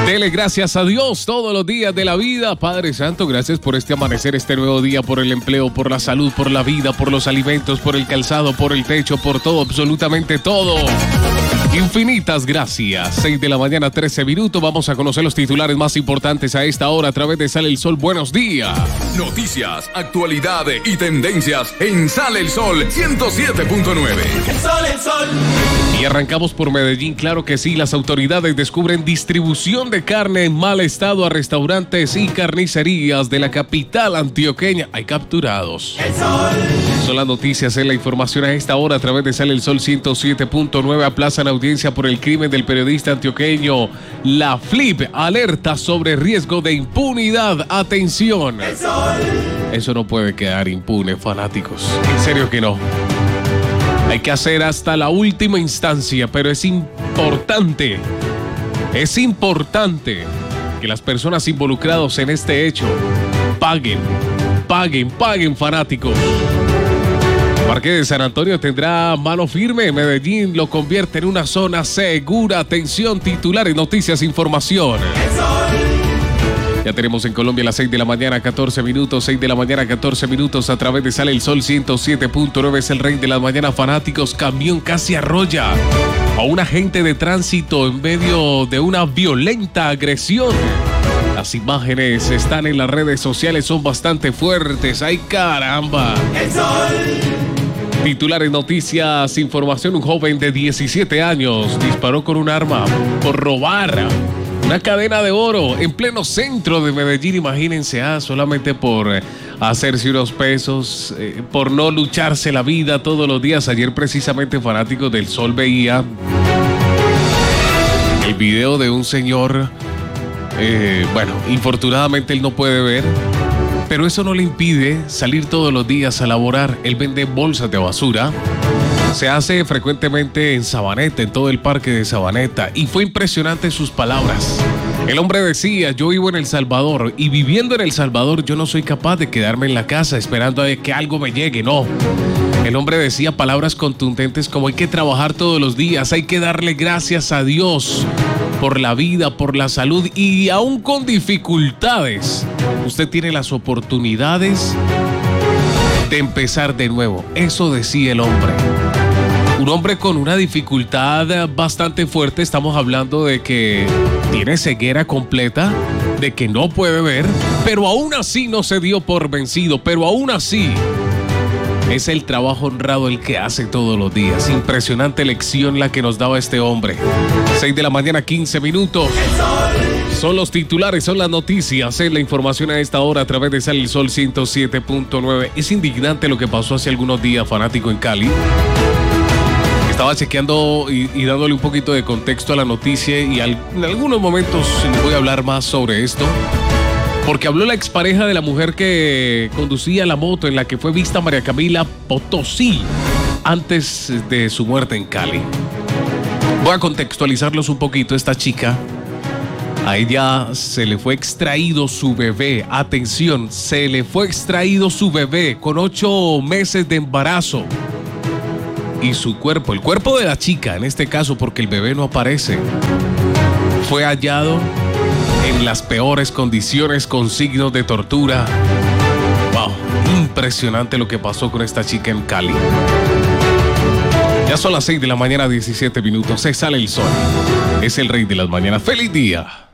Dele gracias a Dios todos los días de la vida. Padre Santo, gracias por este amanecer, este nuevo día, por el empleo, por la salud, por la vida, por los alimentos, por el calzado, por el techo, por todo, absolutamente todo. Infinitas gracias. 6 de la mañana, 13 minutos. Vamos a conocer los titulares más importantes a esta hora a través de Sale el Sol. Buenos días. Noticias, actualidad y tendencias en Sale el Sol 107.9. El sol. Y arrancamos por Medellín. Claro que sí, las autoridades descubren distribución de carne en mal estado a restaurantes y carnicerías de la capital antioqueña. Hay capturados. El sol. Son las noticias en la información a esta hora a través de Sale el Sol 107.9. Aplazan audiencia por el crimen del periodista antioqueño. La FLIP alerta sobre riesgo de impunidad. Atención. El sol. Eso no puede quedar impune, fanáticos. En serio que no. Hay que hacer hasta la última instancia, pero es importante que las personas involucradas en este hecho paguen, fanáticos. Parque de San Antonio tendrá mano firme. Medellín lo convierte en una zona segura. Atención, titulares, noticias, información. El sol. Ya tenemos en Colombia las 6 de la mañana, 14 minutos. 6 de la mañana, 14 minutos a través de Sale el Sol 107.9. Es el rey de las mañanas, fanáticos. Camión casi arrolla a un agente de tránsito en medio de una violenta agresión. Las imágenes están en las redes sociales, son bastante fuertes. ¡Ay, caramba! El sol. Titulares, noticias, información. Un joven de 17 años disparó con un arma por robar una cadena de oro en pleno centro de Medellín. Imagínense, solamente por hacerse unos pesos, por no lucharse la vida todos los días. Ayer precisamente, fanáticos del Sol, veía el video de un señor. Infortunadamente él no puede ver, pero eso no le impide salir todos los días a laborar. Él vende bolsas de basura. Se hace frecuentemente en Sabaneta, en todo el parque de Sabaneta, y fue impresionante sus palabras. El hombre decía: yo vivo en El Salvador y viviendo en El Salvador yo no soy capaz de quedarme en la casa esperando a que algo me llegue, no. El hombre decía palabras contundentes como: hay que trabajar todos los días, hay que darle gracias a Dios por la vida, por la salud, y aún con dificultades, usted tiene las oportunidades de empezar de nuevo. Eso decía el hombre. Un hombre con una dificultad bastante fuerte. Estamos hablando de que tiene ceguera completa, de que no puede ver, pero aún así no se dio por vencido, pero aún así es el trabajo honrado el que hace todos los días. Impresionante lección la que nos daba este hombre. 6 de la mañana, 15 minutos. Son los titulares, son las noticias, la información a esta hora a través de Sale el Sol 107.9. Es indignante lo que pasó hace algunos días, fanático, en Cali. Estaba chequeando y dándole un poquito de contexto a la noticia, y en algunos momentos les voy a hablar más sobre esto, porque habló la expareja de la mujer que conducía la moto en la que fue vista María Camila Potosí antes de su muerte en Cali. Voy a contextualizarlos un poquito. Esta chica, a ella se le fue extraído su bebé. Atención, se le fue extraído su bebé con 8 meses de embarazo. Y su cuerpo, el cuerpo de la chica en este caso, porque el bebé no aparece, fue hallado en las peores condiciones con signos de tortura. Wow, impresionante lo que pasó con esta chica en Cali. Ya son las 6 de la mañana, 17 minutos. Se Sale el Sol. Es el rey de las mañanas. ¡Feliz día!